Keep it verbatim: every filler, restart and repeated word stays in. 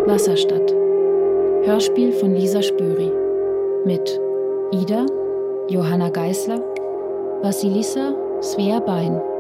Wasserstadt. Hörspiel von Lisa Spöri. Mit Ida, Johanna Geisler, Vassilissa, Svea Bein.